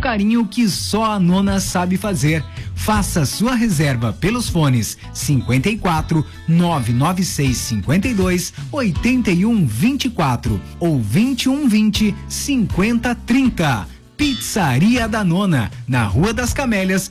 carinho que só a Nona sabe fazer. Faça sua reserva pelos fones 54 996 52 81 24 ou 21 20 50 30. Pizzaria da Nona, na Rua das Camélias,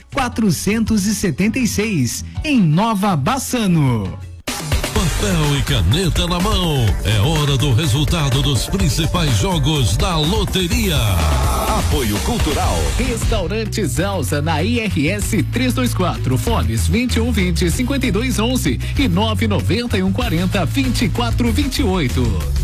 476, em Nova Bassano. Papel e caneta na mão, é hora do resultado dos principais jogos da loteria. Apoio Cultural. Restaurante Zelsa na IRS 324, fones 21 20 52 11 e 991 40 24 28.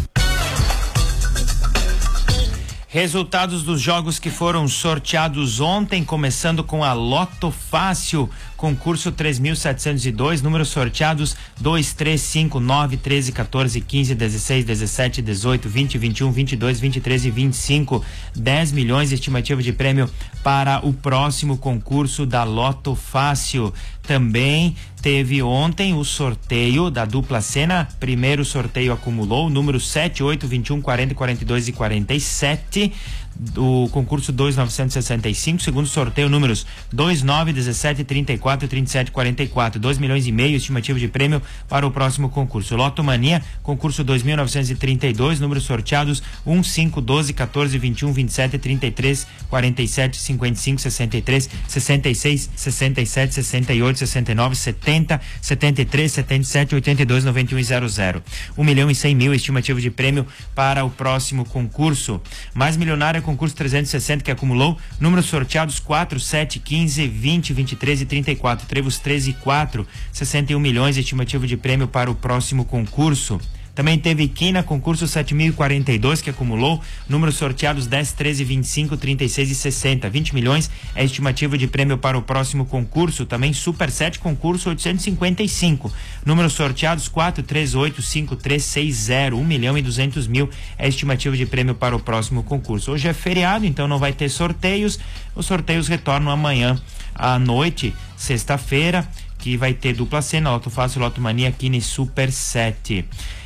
Resultados dos jogos que foram sorteados ontem, começando com a Loto Fácil, concurso 3.702, números sorteados 2, 3, 5, 9, 13, 14, 15, 16, 17, 18, 20, 21, 22, 23 e 25. 10 milhões, estimativa de prêmio para o próximo concurso da Loto Fácil. Também teve ontem o sorteio da dupla cena. Primeiro sorteio acumulou número 7, 8, 21, 40, 42 e 47. Do concurso 2.965, segundo sorteio números 2, 9, 17, 34, 37, 44, 2 milhões e meio, estimativa de prêmio para o próximo concurso. Loto Mania, concurso 2.932, números sorteados 1, 5, 12, 14, 21, 27, 33, 47, 55, 63, 66, 67, 68, 69, 70, 73, 77, 82, 91 e 00. 1 milhão e 100 mil, estimativa de prêmio para o próximo concurso. Mais milionária, concurso 360, que acumulou números sorteados 4, 7, 15, 20, 23 e 34, trevos 13 e 4, 61 milhões, estimativa de prêmio para o próximo concurso. Também teve quina, concurso 7.042, que acumulou números sorteados 10, 13, 25, 36 e 60. 20 milhões é a estimativa de prêmio para o próximo concurso. Também Super 7, concurso 855. Números sorteados 4, 3, 8, 5, 3, 6, 0. 1 milhão e 200 mil é a estimativa de prêmio para o próximo concurso. Hoje é feriado, então não vai ter sorteios. Os sorteios retornam amanhã à noite, sexta-feira, que vai ter dupla cena, Loto Fácil, Loto Mania, quina e Super 7.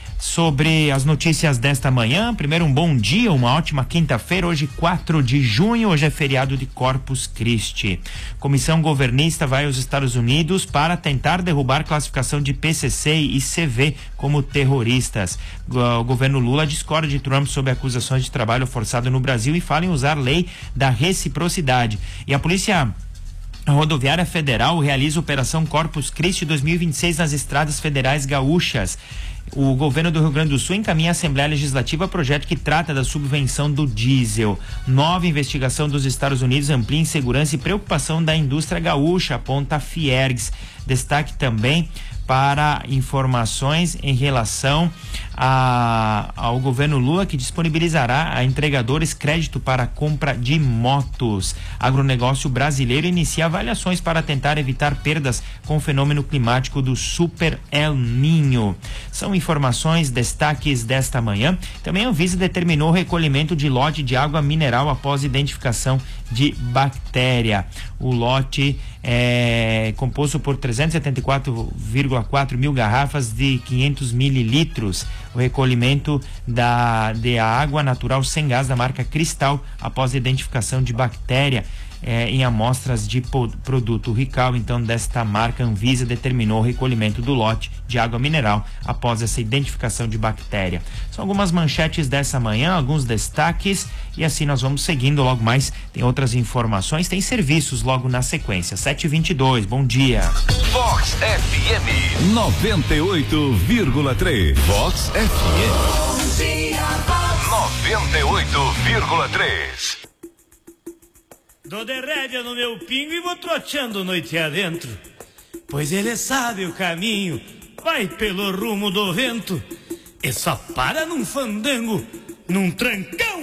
Sobre as notícias desta manhã, primeiro um bom dia, uma ótima quinta-feira, hoje 4 de junho, hoje é feriado de Corpus Christi. Comissão governista vai aos Estados Unidos para tentar derrubar classificação de PCC e CV como terroristas. O governo Lula discorda de Trump sobre acusações de trabalho forçado no Brasil e fala em usar lei da reciprocidade. E a polícia Rodoviária Federal realiza Operação Corpus Christi 2026 nas estradas federais gaúchas. O governo do Rio Grande do Sul encaminha à Assembleia Legislativa projeto que trata da subvenção do diesel. Nova investigação dos Estados Unidos amplia insegurança e preocupação da indústria gaúcha, aponta a Fiergs. Destaque também para informações em relação ao governo Lula, que disponibilizará a entregadores crédito para a compra de motos. Agronegócio brasileiro inicia avaliações para tentar evitar perdas com o fenômeno climático do Super El Niño. São informações, destaques desta manhã. Também a Anvisa determinou o recolhimento de lote de água mineral após identificação de bactéria. O lote é composto por 374,4 mil garrafas de 500 mililitros. O recolhimento de água natural sem gás da marca Cristal após a identificação de bactéria em amostras de produto Rical. Então, desta marca, Anvisa determinou o recolhimento do lote de água mineral após essa identificação de bactéria. São algumas manchetes dessa manhã, alguns destaques, e assim nós vamos seguindo. Logo mais tem outras informações, tem serviços logo na sequência. 7h22, bom dia. Vox FM 98,3. Vox FM 98,3. Dou de rédea no meu pingo e vou troteando noite adentro, pois ele sabe o caminho, vai pelo rumo do vento e só para num fandango, num trancão.